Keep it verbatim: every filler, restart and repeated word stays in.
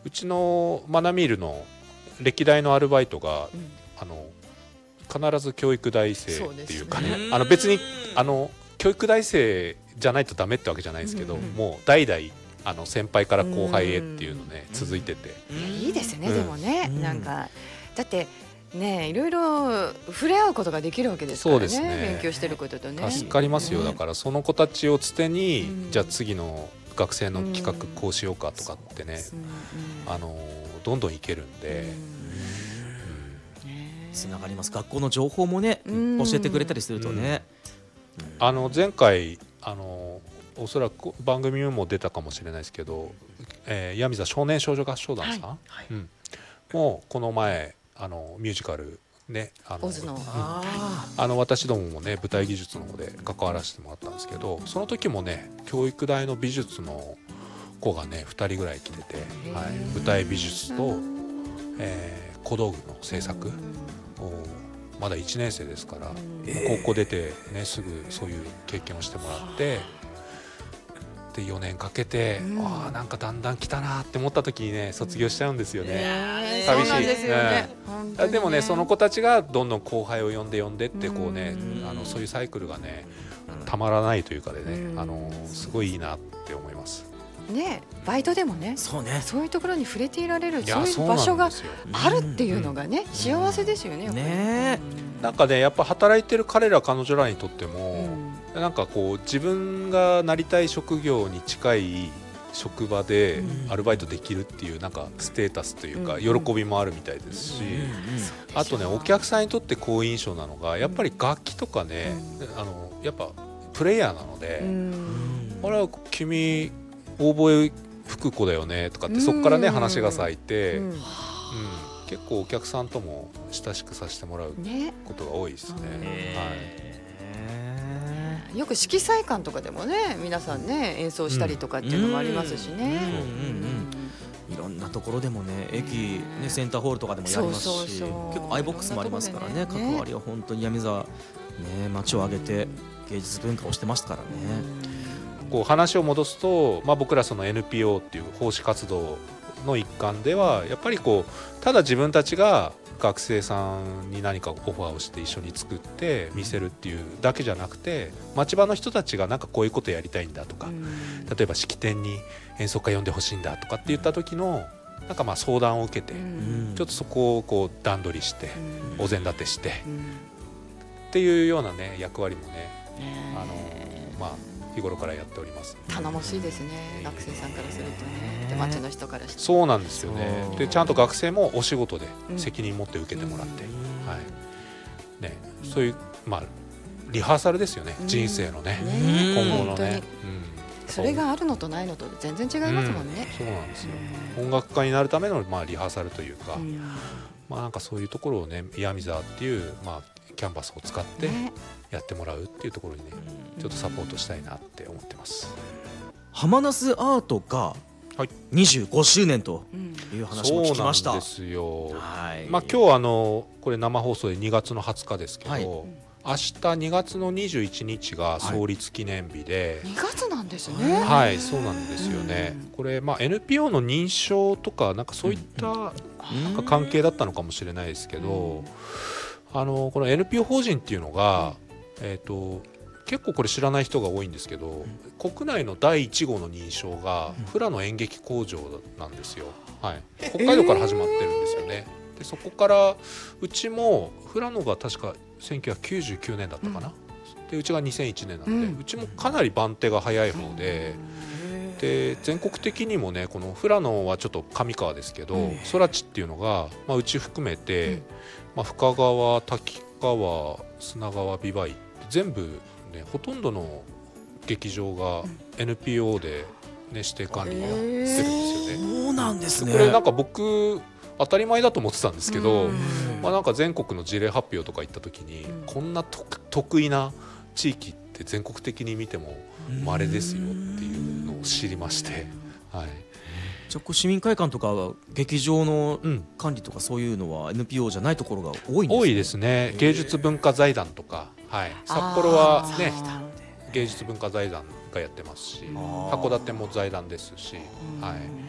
うちのマナミールの歴代のアルバイトが、うん、あの必ず教育大生っていうかね、あの別にあの教育大生じゃないとダメってわけじゃないですけど、うんうん、もう代々あの先輩から後輩へっていうのね、続いてて、 いいですね、うん、でもね、うん、なんかだってね、いろいろ触れ合うことができるわけですから ね, そうですね、勉強してることとね助かりますよ、だからその子たちをつてに、うん、じゃあ次の学生の企画こうしようかとかってね、うん、あのどんどんいけるんで、 つながります。学校の情報もね、うん、教えてくれたりするとね、 うん、あの前回あのおそらく番組にも出たかもしれないですけど、えー、闇座少年少女合唱団さん、はいはい、うん、もうこの前あのミュージカルね、あの、 オズの、うん、 あの私どももね舞台技術の方で関わらせてもらったんですけど、その時もね教育大の美術の子がねふたりぐらい来てて、はい、舞台美術と、えー、小道具の制作をまだいちねん生ですから、高校出て、ね、すぐそういう経験をしてもらってでよねんかけて、うん、あなんかだんだん来たなって思った時にね卒業しちゃうんですよね、 うん、 寂しい。 そうなんですよね、 うん、でもねその子たちがどんどん後輩を呼んで呼んでってこうね、うん、あのそういうサイクルがねたまらないというかでね、うん、あのすごいいいなって思いますね。バイトでもね、 そうね、 そういうところに触れていられる、そういう場所があるっていうのがね、うん、幸せですよね、やっぱりね。 なんかねやっぱ働いてる彼ら彼女らにとっても、うん、なんかこう自分がなりたい職業に近い職場でアルバイトできるっていうなんかステータスというか喜びもあるみたいですし、あとねお客さんにとって好印象なのがやっぱり楽器とかね、あのやっぱプレイヤーなので、あれは君オーボエ吹く子だよねとかってそこからね話が咲いて、うんうん、結構お客さんとも親しくさせてもらうことが多いですね、 はい、よく色彩館とかでもね皆さんね演奏したりとかっていうのもありますしね、 いろんなところでもね駅、ね、センターホールとかでもやりますし、そうそうそう結構アイボックスもありますからね、ね関わりは本当に闇座、ね、街を挙げて芸術文化をしてましたからね。 こう話を戻すと、まあ、僕らその エヌピーオー っていう奉仕活動の一環ではやっぱりこうただ自分たちが学生さんに何かオファーをして一緒に作って見せるっていうだけじゃなくて、町場の人たちがなんかこういうことやりたいんだとか、例えば式典に演奏家呼んでほしいんだとかって言った時のなんかまあ相談を受けてちょっとそこをこう段取りしてお膳立てしてっていうようなね役割もね、あのまあ日頃からやっております。 頼もしいですね、学生さんからするとね、で町の人からして。 そうなんですよね。でちゃんと学生もお仕事で責任持って受けてもらって、うんはいね、そういう、まあ、リハーサルですよね、うん、人生のね、ね今後のね、 うん、それがあるのとないのと全然違いますもんね、 うん、そうなんですよ、音楽家になるための、まあ、リハーサルというか、うんまあ、なんかそういうところをね闇座っていう、まあ、キャンバスを使ってやってもらうっていうところにね、ちょっとサポートしたいなって思ってます。 ハマナスアートがにじゅうごしゅうねんという話も聞きました。 そうなんですよ、はいまあ、今日あのこれ生放送でにがつのはつかですけど、はい、明日にがつのにじゅういちにちが創立記念日で、 はい、にがつなんですね。 はいそうなんですよね、うん、これ、まあ、エヌピーオー の認証とかなんかそういったなんか関係だったのかもしれないですけど、うんあのこの エヌピーオー 法人っていうのが、うんえー、と結構これ知らない人が多いんですけど、うん、国内のだいいち号の認証が富良野演劇工場なんですよ、はい、北海道から始まってるんですよね、えー、でそこからうちも富良野が確かせんきゅうひゃくきゅうじゅうきゅうねんだったかな、うん、でうちがにせんいちねんなので、うん、うちもかなり番手が早い方で、うん、で全国的にもねこの富良野はちょっと上川ですけど、うん、空知っていうのが、まあ、うち含めて、うんまあ、深川、滝川、砂川、美唄全部、ね、ほとんどの劇場が エヌピーオー で、ね、指定管理になってるんですよね。 そうなんですね。 これなんか僕当たり前だと思ってたんですけど、まあ、なんか全国の事例発表とか行った時にこんな得意な地域って全国的に見ても稀ですよっていうのを知りまして、はいじゃあ市民会館とか劇場の管理とかそういうのは エヌピーオー じゃないところが多いんですね。 多いですね。芸術文化財団とか、はい、札幌はね芸術文化財団がやってますし、函館も財団ですし、はい